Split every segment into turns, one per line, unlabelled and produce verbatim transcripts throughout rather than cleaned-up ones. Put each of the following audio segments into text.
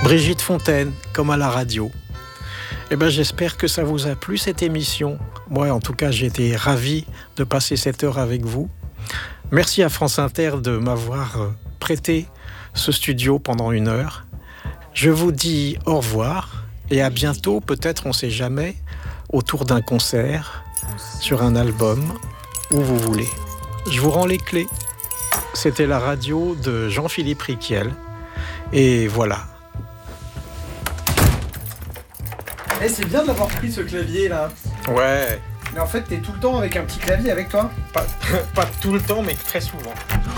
Brigitte Fontaine, comme à la radio. Eh ben, j'espère que ça vous a plu cette émission. Moi, en tout cas, j'ai été ravi de passer cette heure avec vous. Merci à France Inter de m'avoir prêté ce studio pendant une heure. Je vous dis au revoir et à bientôt, peut-être, on ne sait jamais, autour d'un concert, sur un album, où vous voulez. Je vous rends les clés. C'était la radio de Jean-Philippe Riquiel. Et voilà.
Eh, c'est bien d'avoir pris ce clavier là.
Ouais.
Mais en fait, t'es tout le temps avec un petit clavier avec toi ?
Pas, pas tout le temps, mais très souvent.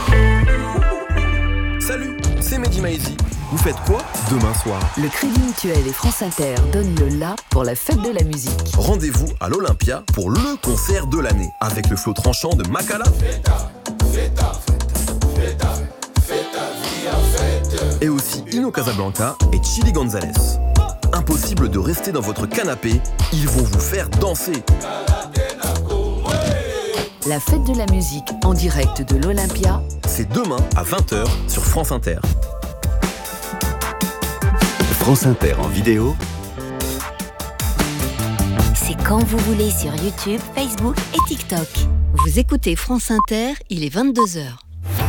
Salut, c'est Mehdi Maizi. Vous faites quoi demain soir ?
Le Crédit Mutuel et France Inter donnent le la pour la fête de la musique.
Rendez-vous à l'Olympia pour le concert de l'année avec le flot tranchant de Makala. Feta, feta, feta, feta, feta, et aussi Ino Casablanca et Chili Gonzalez. Impossible de rester dans votre canapé, ils vont vous faire danser.
La fête de la musique en direct de l'Olympia,
c'est demain à vingt heures sur France Inter.
France Inter en vidéo,
c'est quand vous voulez sur YouTube, Facebook et TikTok.
vous écoutez France Inter, il est vingt-deux heures.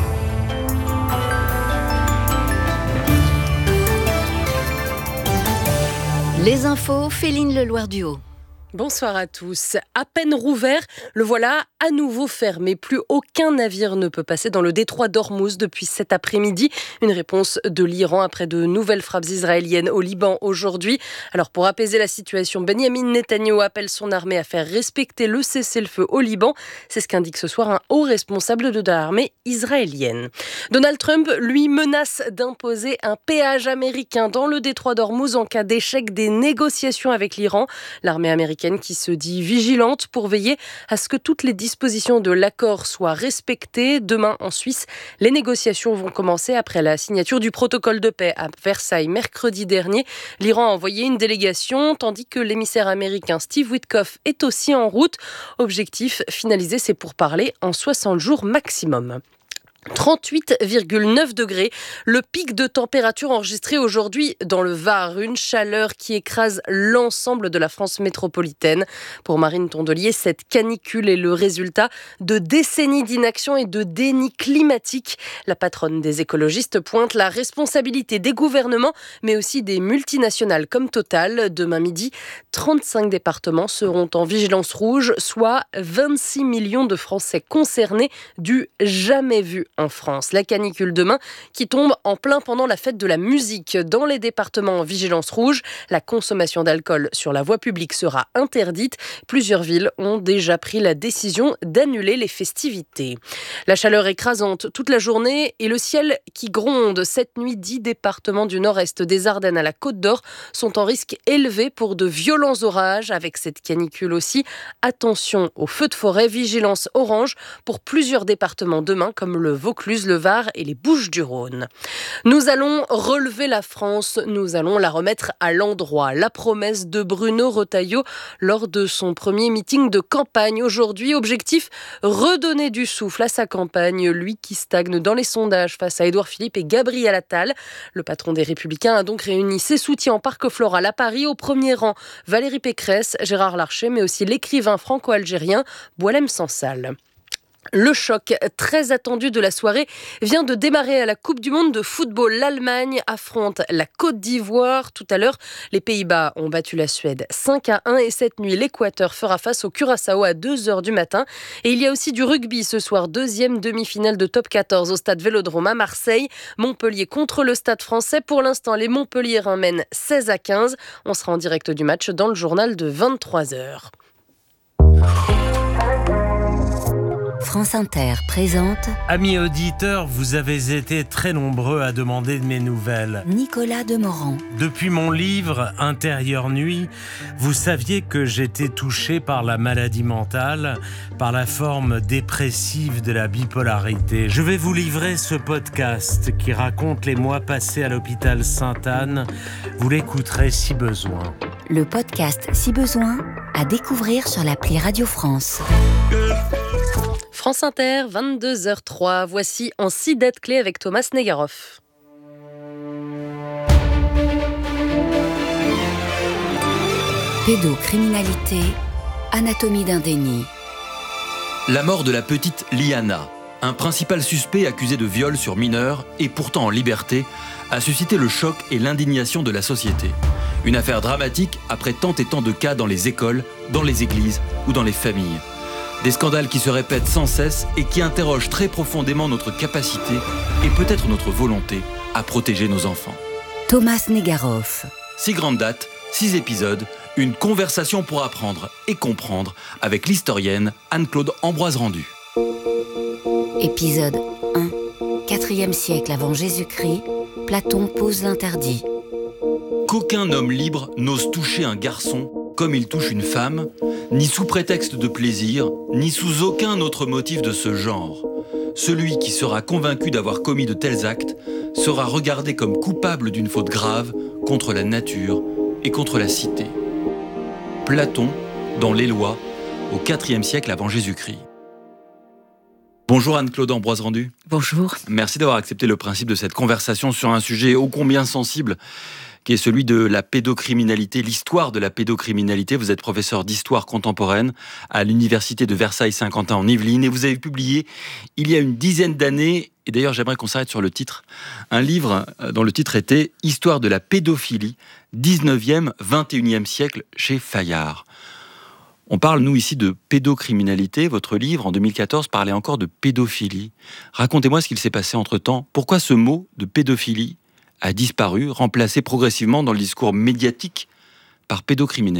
Les infos, Féline Leloir-Duhaut.
Bonsoir à tous. À peine rouvert, le voilà à nouveau fermé. Plus aucun navire ne peut passer dans le détroit d'Ormuz depuis cet après-midi. Une réponse de l'Iran après de nouvelles frappes israéliennes au Liban aujourd'hui. Alors pour apaiser la situation, Benyamin Netanyahou appelle son armée à faire respecter le cessez-le-feu au Liban. C'est ce qu'indique ce soir un haut responsable de l'armée israélienne. Donald Trump, lui, menace d'imposer un péage américain dans le détroit d'Ormuz en cas d'échec des négociations avec l'Iran. L'armée américaine qui se dit vigilante pour veiller à ce que toutes les dispositions de l'accord soient respectées. Demain, en Suisse, les négociations vont commencer après la signature du protocole de paix à Versailles mercredi dernier. L'Iran a envoyé une délégation, tandis que l'émissaire américain Steve Witkoff est aussi en route. Objectif, finaliser ces pourparlers en soixante jours maximum. trente-huit virgule neuf degrés, le pic de température enregistré aujourd'hui dans le Var, une chaleur qui écrase l'ensemble de la France métropolitaine. Pour Marine Tondelier, cette canicule est le résultat de décennies d'inaction et de déni climatique. La patronne des écologistes pointe la responsabilité des gouvernements, mais aussi des multinationales comme Total. Demain midi, trente-cinq départements seront en vigilance rouge, soit vingt-six millions de Français concernés, du jamais vu en France. La canicule demain qui tombe en plein pendant la fête de la musique. Dans les départements en vigilance rouge, la consommation d'alcool sur la voie publique sera interdite. Plusieurs villes ont déjà pris la décision d'annuler les festivités. La chaleur écrasante toute la journée et le ciel qui gronde. Cette nuit, dix départements du nord-est des Ardennes à la Côte d'Or sont en risque élevé pour de violents orages. Avec cette canicule aussi, attention aux feux de forêt, vigilance orange pour plusieurs départements demain comme le Vaucluse, le Var et les Bouches-du-Rhône. Nous allons relever la France, nous allons la remettre à l'endroit. La promesse de Bruno Retailleau lors de son premier meeting de campagne. Aujourd'hui, objectif, redonner du souffle à sa campagne, lui qui stagne dans les sondages face à Édouard Philippe et Gabriel Attal. Le patron des Républicains a donc réuni ses soutiens en Parc Floral à Paris. Au premier rang, Valérie Pécresse, Gérard Larcher, mais aussi l'écrivain franco-algérien Boualem Sansal. Le choc très attendu de la soirée vient de démarrer à la Coupe du Monde de football. L'Allemagne affronte la Côte d'Ivoire. Tout à l'heure, les Pays-Bas ont battu la Suède cinq à un et cette nuit, l'Équateur fera face au Curaçao à deux heures du matin. Et il y a aussi du rugby ce soir, deuxième demi-finale de top quatorze au stade Vélodrome à Marseille. Montpellier contre le Stade français. Pour l'instant, les Montpelliérains mènent seize à quinze. On sera en direct du match dans le journal de vingt-trois heures.
France Inter présente
Amis auditeurs, vous avez été très nombreux à demander de mes nouvelles.
Nicolas Demorand.
Depuis mon livre « Intérieure nuit », vous saviez que j'étais touché par la maladie mentale, par la forme dépressive de la bipolarité. Je vais vous livrer ce podcast qui raconte les mois passés à l'hôpital Sainte-Anne. Vous l'écouterez si besoin.
Le podcast Si besoin, à découvrir sur l'appli Radio France.
France Inter, vingt-deux heures trois. Voici En six dates clés avec Thomas Negaroff.
Pédocriminalité, anatomie d'un déni.
La mort de la petite Liana, un principal suspect accusé de viol sur mineur et pourtant en liberté, a suscité le choc et l'indignation de la société. Une affaire dramatique après tant et tant de cas dans les écoles, dans les églises ou dans les familles. Des scandales qui se répètent sans cesse et qui interrogent très profondément notre capacité et peut-être notre volonté à protéger nos enfants.
Thomas Negaroff.
Six grandes dates, six épisodes, une conversation pour apprendre et comprendre avec l'historienne Anne-Claude Ambroise-Rendu.
Épisode un. quatrième siècle avant Jésus-Christ, Platon pose l'interdit.
Qu'aucun homme libre n'ose toucher un garçon comme il touche une femme, ni sous prétexte de plaisir, ni sous aucun autre motif de ce genre. Celui qui sera convaincu d'avoir commis de tels actes sera regardé comme coupable d'une faute grave contre la nature et contre la cité. Platon, dans les Lois, au quatrième siècle avant Jésus-Christ. Bonjour Anne-Claude Ambroise-Rendu.
Bonjour.
Merci d'avoir accepté le principe de cette conversation sur un sujet ô combien sensible, qui est celui de la pédocriminalité, l'histoire de la pédocriminalité. Vous êtes professeur d'histoire contemporaine à l'université de Versailles-Saint-Quentin en Yvelines et vous avez publié il y a une dizaine d'années, et d'ailleurs j'aimerais qu'on s'arrête sur le titre, un livre dont le titre était « Histoire de la pédophilie, dix-neuvième vingt et unième siècle chez Fayard ». On parle, nous, ici, de pédocriminalité. Votre livre, en deux mille quatorze, parlait encore de pédophilie. Racontez-moi ce qu'il s'est passé entre-temps. Pourquoi ce mot de pédophilie a disparu, remplacé progressivement dans le discours médiatique par pédocriminalité ?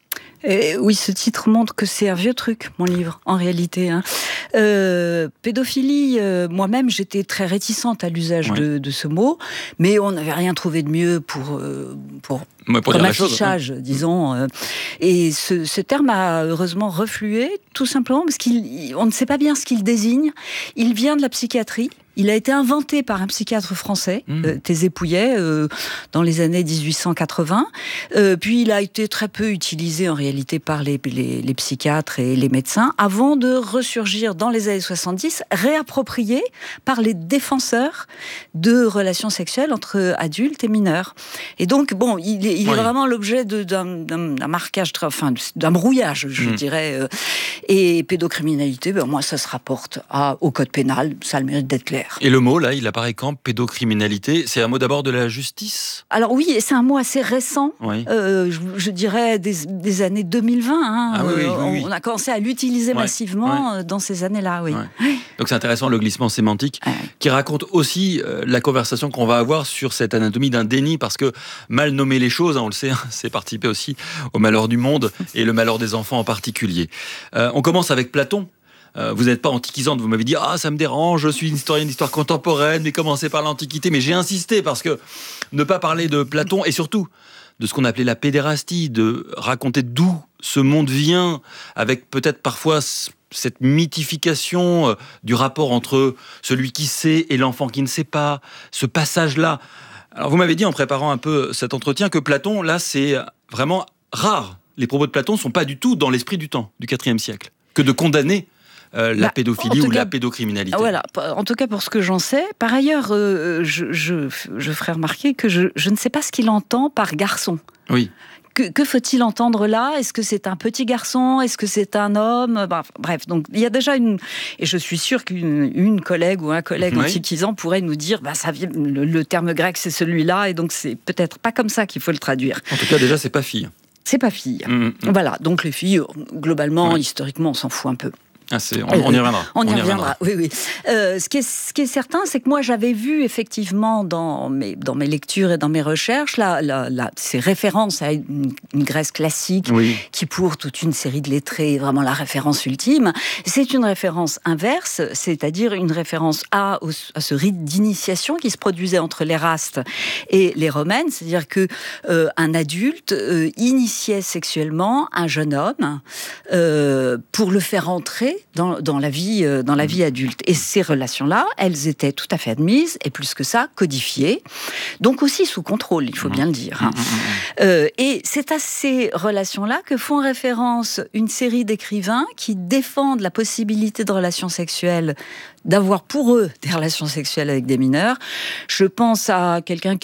Et oui, ce titre montre que c'est un vieux truc, mon livre, en réalité. Hein. Euh, pédophilie, euh, moi-même, j'étais très réticente à l'usage ouais. de, de ce mot, mais on n'avait rien trouvé de mieux pour, euh, pour,
ouais, pour
comme
dire
affichage,
chose, hein.
disons. Euh, et ce, ce terme a heureusement reflué, tout simplement parce qu'on ne sait pas bien ce qu'il désigne. Il vient de la psychiatrie. Il a été inventé par un psychiatre français, mmh. euh, Thésée Pouillet, euh, dans les années dix-huit cent quatre-vingts. Euh, puis il a été très peu utilisé en réalité par les, les, les psychiatres et les médecins, avant de ressurgir dans les années soixante-dix, réapproprié par les défenseurs de relations sexuelles entre adultes et mineurs. Et donc, bon, il est, il est oui. vraiment l'objet de, d'un, d'un, d'un marquage, enfin, d'un brouillage, je mmh. dirais. Euh, et pédocriminalité, ben, moi, ça se rapporte à, au code pénal, ça a le mérite d'être clair.
Et le mot, là, il apparaît quand ? Pédocriminalité, c'est un mot d'abord de la justice ?
Alors oui, c'est un mot assez récent, oui. euh, je, je dirais des, des années deux mille vingt. Hein,
ah, oui, oui,
euh,
oui.
On a commencé à l'utiliser ouais, massivement ouais. dans ces années-là, oui.
Ouais. Donc c'est intéressant, le glissement sémantique, ouais. qui raconte aussi euh, la conversation qu'on va avoir sur cette anatomie d'un déni, parce que mal nommer les choses, hein, on le sait, hein, c'est participer aussi au malheur du monde, et le malheur des enfants en particulier. Euh, on commence avec Platon. Euh, vous n'êtes pas antiquisante, vous m'avez dit « Ah, ça me dérange, je suis une historienne d'histoire contemporaine, mais commencez par l'Antiquité ». Mais j'ai insisté parce que ne pas parler de Platon, et surtout de ce qu'on appelait la pédérastie, de raconter d'où ce monde vient, avec peut-être parfois cette mythification euh, du rapport entre celui qui sait et l'enfant qui ne sait pas, ce passage-là. Alors vous m'avez dit en préparant un peu cet entretien que Platon, là, c'est vraiment rare. Les propos de Platon ne sont pas du tout dans l'esprit du temps, du quatrième siècle, que de condamner Euh, la bah, pédophilie ou cas, la pédocriminalité.
Voilà, en tout cas pour ce que j'en sais. Par ailleurs, euh, je, je, je ferai remarquer que je, je ne sais pas ce qu'il entend par garçon.
Oui.
Que, que faut-il entendre là ? Est-ce que c'est un petit garçon ? Est-ce que c'est un homme ? bah, Bref, donc il y a déjà une... Et je suis sûre qu'une une collègue ou un collègue oui. antiquisant pourrait nous dire bah, ça vient, le, le terme grec c'est celui-là, et donc c'est peut-être pas comme ça qu'il faut le traduire.
En tout cas, déjà, c'est pas fille.
C'est pas fille. Mmh, mmh. Voilà, donc les filles, globalement, oui. historiquement, on s'en fout un peu.
Ah, c'est, on, on y reviendra.
On y, on y reviendra. reviendra, oui, oui. Euh, ce, qui est, ce qui est certain, c'est que moi, j'avais vu effectivement dans mes, dans mes lectures et dans mes recherches là, là, là, ces références à une, une Grèce classique oui. qui, pour toute une série de lettrés, est vraiment la référence ultime. C'est une référence inverse, c'est-à-dire une référence à, au, à ce rite d'initiation qui se produisait entre l'Éraste et les Romaines, c'est-à-dire que euh, un adulte euh, initiait sexuellement un jeune homme euh, pour le faire entrer Dans, dans, la vie, euh, dans la vie adulte. Et ces relations-là, elles étaient tout à fait admises, et plus que ça, codifiées. Donc aussi sous contrôle, il faut bien le dire. Hein. Euh, et c'est à ces relations-là que font référence une série d'écrivains qui défendent la possibilité de relations sexuelles, d'avoir pour eux des relations sexuelles avec des mineurs. Je pense à quelqu'un qui est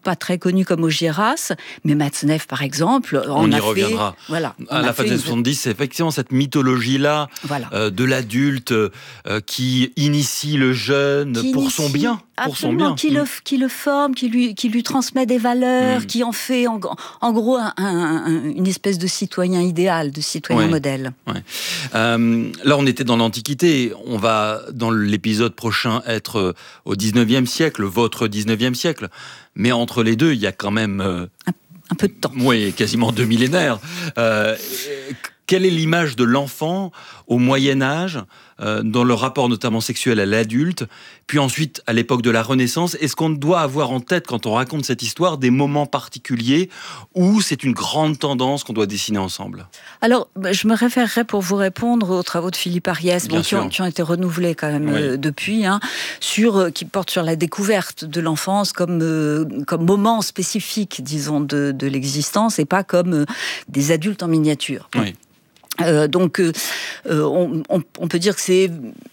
pas très connu comme Augiéras, mais Matzneff, par exemple,
on, on y
a
reviendra.
Fait, voilà,
à la fin des années soixante-dix, c'est effectivement cette mythologie-là
voilà.
euh, de l'adulte euh, qui initie le jeune
qui
pour
initie,
son bien. Pour son bien.
Qui, mmh. le, qui le forme, qui lui, qui lui transmet des valeurs, mmh. qui en fait en, en gros un, un, une espèce de citoyen idéal, de citoyen
ouais.
modèle.
Ouais. Euh, là, on était dans l'Antiquité. On va, dans l'épisode prochain, être au dix-neuvième siècle, votre dix-neuvième siècle. Mais entre les deux, il y a quand même... Euh,
un, un peu de temps.
Oui, quasiment deux millénaires. Euh, quelle est l'image de l'enfant au Moyen-Âge, euh, dans le rapport notamment sexuel à l'adulte, puis ensuite à l'époque de la Renaissance? Est-ce qu'on doit avoir en tête, quand on raconte cette histoire, des moments particuliers où c'est une grande tendance qu'on doit dessiner ensemble?
Alors, je me référerai pour vous répondre aux travaux de Philippe Ariès, bon, qui, ont, qui ont été renouvelés quand même oui. euh, depuis, hein, sur, euh, qui portent sur la découverte de l'enfance comme, euh, comme moment spécifique, disons, de, de l'existence, et pas comme euh, des adultes en miniature.
Oui.
Euh, donc, euh, on, on, on peut dire que c'est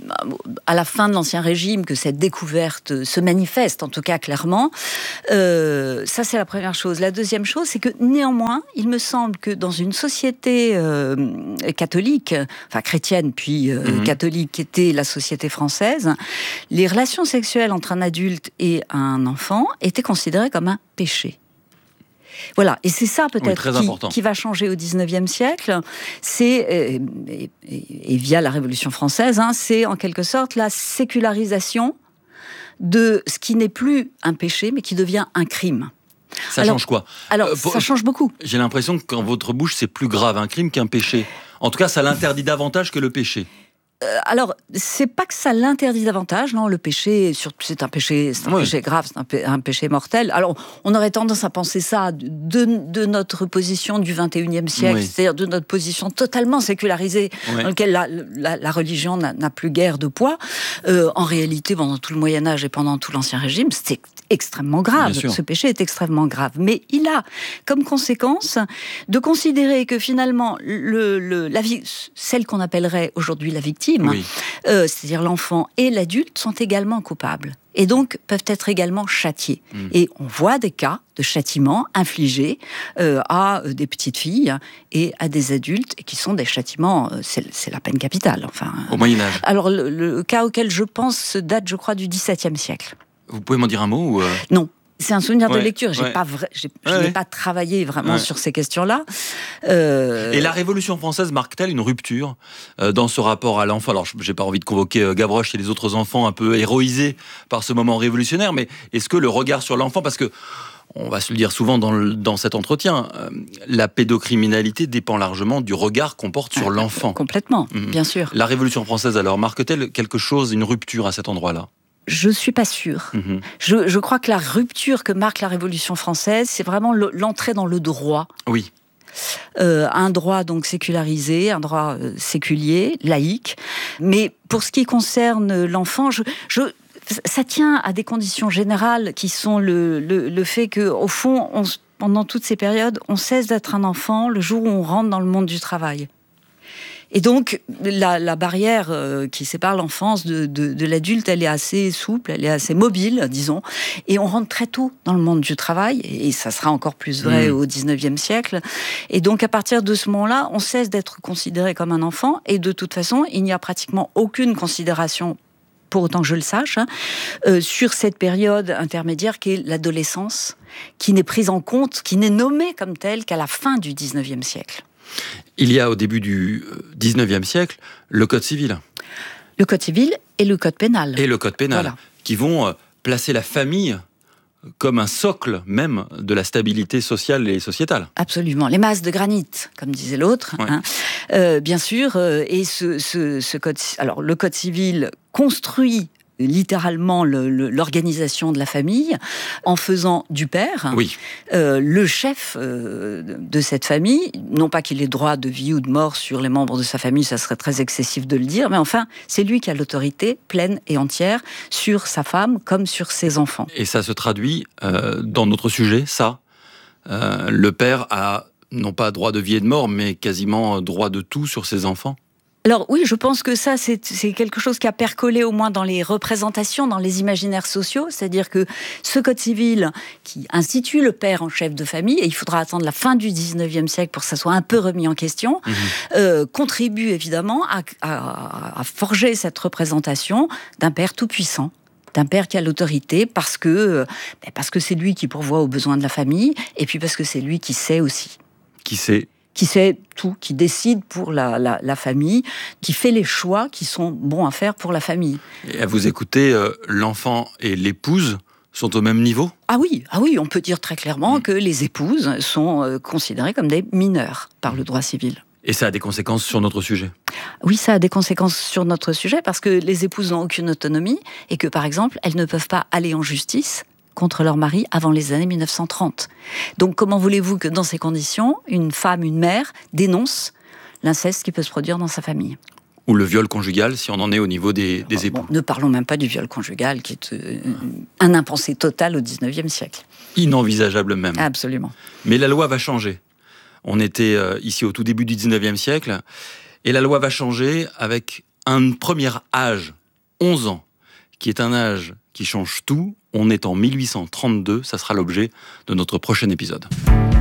à la fin de l'Ancien Régime que cette découverte se manifeste, en tout cas clairement. Euh, ça, c'est la première chose. La deuxième chose, c'est que néanmoins, il me semble que dans une société euh, catholique, enfin chrétienne puis euh, mmh. catholique, qui était la société française, les relations sexuelles entre un adulte et un enfant étaient considérées comme un péché. Voilà, et c'est ça peut-être
oui,
qui, qui va changer au dix-neuvième siècle, c'est, et, et, et via la Révolution française, hein, c'est en quelque sorte la sécularisation de ce qui n'est plus un péché, mais qui devient un crime.
Ça alors, change quoi?
Alors, euh, pour, ça change beaucoup.
J'ai l'impression que dans votre bouche, c'est plus grave un crime qu'un péché. En tout cas, ça l'interdit davantage que le péché.
Alors, c'est pas que ça l'interdit davantage, non, le péché, c'est un péché, c'est un
oui.
péché grave, c'est un, pé, un péché mortel. Alors, on aurait tendance à penser ça de, de notre position du vingt et unième siècle, oui. c'est-à-dire de notre position totalement sécularisée, oui. dans laquelle la, la, la religion n'a, n'a plus guère de poids. Euh, en réalité, pendant tout le Moyen-Âge et pendant tout l'Ancien Régime, c'est extrêmement grave. Ce péché est extrêmement grave. Mais il a comme conséquence de considérer que finalement, le, le, la vie, celle qu'on appellerait aujourd'hui la victime, oui. euh, c'est-à-dire l'enfant et l'adulte, sont également coupables. Et donc peuvent être également châtiés. Mmh. Et on voit des cas de châtiments infligés euh, à des petites filles et à des adultes, et qui sont des châtiments, euh, c'est, c'est la peine capitale. Enfin,
au Moyen-Âge.
Alors le, le cas auquel je pense date, je crois, du dix-septième siècle.
Vous pouvez m'en dire un mot ou euh...
Non. C'est un souvenir ouais, de lecture. J'ai
ouais.
pas vra... j'ai...
Ouais,
je n'ai
ouais.
pas travaillé vraiment
ouais.
sur ces questions-là. Euh...
Et la Révolution française marque-t-elle une rupture euh, dans ce rapport à l'enfant? Alors, j'ai pas envie de convoquer euh, Gavroche et les autres enfants un peu héroïsés par ce moment révolutionnaire, mais est-ce que le regard sur l'enfant, parce que on va se le dire souvent dans, le, dans cet entretien, euh, la pédocriminalité dépend largement du regard qu'on porte sur ah, l'enfant.
Complètement, mmh. bien sûr.
La Révolution française, alors, marque-t-elle quelque chose, une rupture à cet endroit-là?
Je ne suis pas sûre. Mmh. Je, je crois que la rupture que marque la Révolution française, c'est vraiment le, l'entrée dans le droit.
Oui.
Euh, un droit donc sécularisé, un droit euh, séculier, laïque. Mais pour ce qui concerne l'enfant, je, je, ça tient à des conditions générales qui sont le, le, le fait qu'au fond, on, pendant toutes ces périodes, on cesse d'être un enfant le jour où on rentre dans le monde du travail. Et donc, la, la barrière euh, qui sépare l'enfance de, de, de l'adulte, elle est assez souple, elle est assez mobile, disons. Et on rentre très tôt dans le monde du travail, et ça sera encore plus vrai mmh. au dix-neuvième siècle. Et donc, à partir de ce moment-là, on cesse d'être considéré comme un enfant, et de toute façon, il n'y a pratiquement aucune considération, pour autant que je le sache, hein, euh, sur cette période intermédiaire qui est l'adolescence, qui n'est prise en compte, qui n'est nommée comme telle qu'à la fin du dix-neuvième siècle.
Il y a au début du dix-neuvième siècle le Code civil.
Le Code civil et le Code pénal.
Et le Code pénal, voilà. Qui vont placer la famille comme un socle même de la stabilité sociale et sociétale.
Absolument. Les masses de granit, comme disait l'autre. Ouais. Hein. Euh, bien sûr, euh, et ce, ce, ce Code... Alors, le Code civil construit littéralement le, le, l'organisation de la famille en faisant du père
oui.
euh, le chef euh, de cette famille, non pas qu'il ait droit de vie ou de mort sur les membres de sa famille, ça serait très excessif de le dire, mais enfin c'est lui qui a l'autorité pleine et entière sur sa femme comme sur ses enfants.
Et ça se traduit euh, dans notre sujet, ça euh, le père a non pas droit de vie et de mort, mais quasiment droit de tout sur ses enfants.
Alors oui, je pense que ça, c'est, c'est quelque chose qui a percolé au moins dans les représentations, dans les imaginaires sociaux, c'est-à-dire que ce code civil qui institue le père en chef de famille, et il faudra attendre la fin du dix-neuvième siècle pour que ça soit un peu remis en question, mmh. euh, contribue évidemment à, à, à forger cette représentation d'un père tout-puissant, d'un père qui a l'autorité parce que, parce que c'est lui qui pourvoit aux besoins de la famille, et puis parce que c'est lui qui sait aussi.
Qui sait
qui sait tout, qui décide pour la, la, la famille, qui fait les choix qui sont bons à faire pour la famille.
Et à vous écouter, euh, l'enfant et l'épouse sont au même niveau ?
Ah oui, ah oui, on peut dire très clairement mmh. que les épouses sont euh, considérées comme des mineurs par le droit civil.
Et ça a des conséquences sur notre sujet ?
Oui, ça a des conséquences sur notre sujet parce que les épouses n'ont aucune autonomie et que, par exemple, elles ne peuvent pas aller en justice contre leur mari avant les années mille neuf cent trente. Donc comment voulez-vous que dans ces conditions, une femme, une mère, dénonce l'inceste qui peut se produire dans sa famille ?
Ou le viol conjugal, si on en est au niveau des, des
bon,
époux.
Bon, ne parlons même pas du viol conjugal, qui est euh, un impensé total au dix-neuvième siècle.
Inenvisageable même.
Absolument.
Mais la loi va changer. On était euh, ici au tout début du dix-neuvième siècle, et la loi va changer avec un premier âge, onze ans, qui est un âge qui change tout. On est en mille huit cent trente-deux, ça sera l'objet de notre prochain épisode.